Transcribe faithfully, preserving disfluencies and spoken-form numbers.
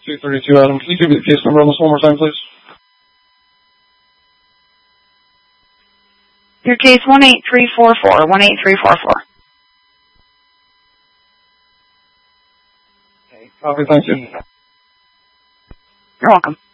two thirty-two, Adam. Can you give me the case number on this one more time, please? Your case one eight three four four, one eight three four four. Okay, copy, thank you. You're welcome.